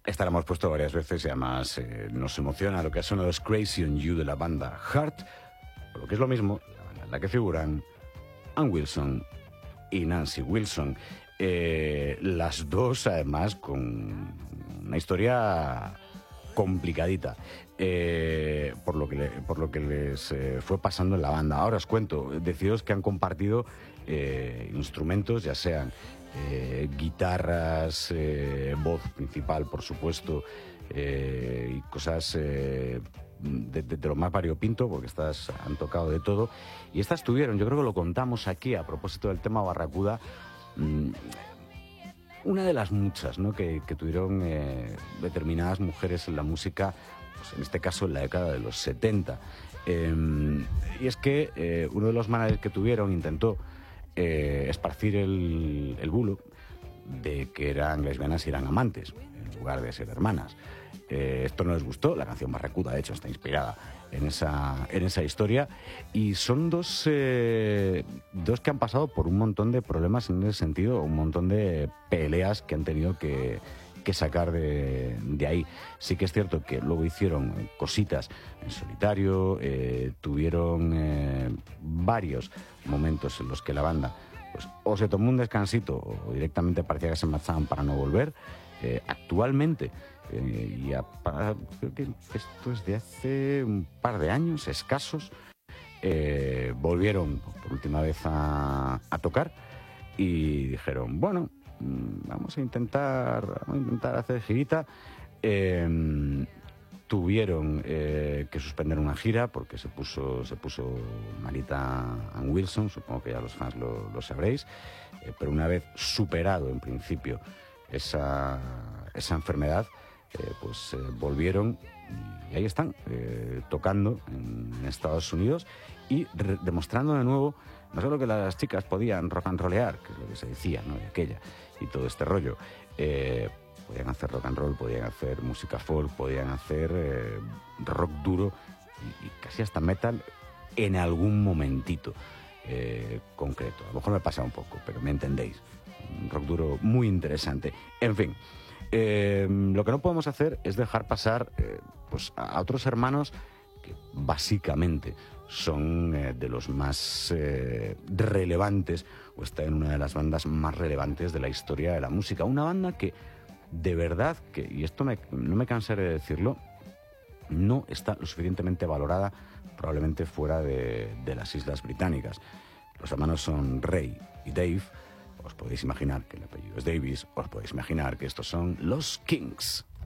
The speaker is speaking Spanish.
Esta la hemos puesto varias veces y además nos emociona lo que son los Crazy on You de la banda Heart, o lo que es lo mismo, la banda en la que figuran Ann Wilson y Nancy Wilson. Las dos, además, con una historia complicadita, por lo que les fue pasando en la banda. Ahora os cuento, deciros que han compartido instrumentos, ya sean guitarras, voz principal, por supuesto, y cosas de lo más variopinto, porque estas han tocado de todo. Y estas tuvieron, yo creo que lo contamos aquí a propósito del tema Barracuda, una de las muchas, ¿no?, que tuvieron determinadas mujeres en la música, pues en este caso en la década de los 70. Y es que uno de los managers que tuvieron intentó esparcir el bulo de que eran lesbianas y eran amantes, en lugar de ser hermanas. Esto no les gustó. La canción Barracuda, de hecho, está inspirada en esa historia, y son dos que han pasado por un montón de problemas en ese sentido, un montón de peleas que han tenido que sacar de ahí. Sí que es cierto que luego hicieron cositas en solitario, tuvieron varios momentos en los que la banda pues o se tomó un descansito o directamente parecía que se marchaban para no volver. Actualmente, creo que esto es de hace un par de años escasos, volvieron por última vez a tocar y dijeron, bueno, vamos a intentar hacer girita. Tuvieron que suspender una gira porque se puso malita Ann Wilson, supongo que ya los fans lo sabréis, pero una vez superado en principio esa enfermedad, pues volvieron y ahí están, tocando en Estados Unidos y demostrando de nuevo no solo que las chicas podían rock and rollear, que es lo que se decía, ¿no?, de aquella, y todo este rollo, podían hacer rock and roll, podían hacer música folk, podían hacer rock duro y casi hasta metal en algún momentito concreto. A lo mejor me pasa un poco, pero me entendéis. Un rock duro muy interesante. En fin, lo que no podemos hacer es dejar pasar pues a otros hermanos que básicamente son de los más relevantes, o está en una de las bandas más relevantes de la historia de la música. Una banda que, de verdad, y esto no me cansaré de decirlo, no está lo suficientemente valorada probablemente fuera de las Islas Británicas. Los hermanos son Ray y Dave. Os podéis imaginar que el apellido es Davis, os podéis imaginar que estos son los Kings.